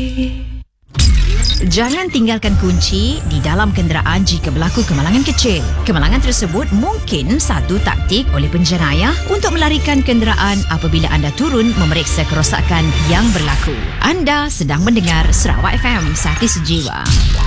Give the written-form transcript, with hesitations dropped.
Jangan tinggalkan kunci di dalam kenderaan jika berlaku kemalangan kecil. Kemalangan tersebut mungkin satu taktik oleh penjenayah untuk melarikan kenderaan apabila anda turun memeriksa kerosakan yang berlaku. Anda sedang mendengar Sarawak FM, Sati Sejiwa.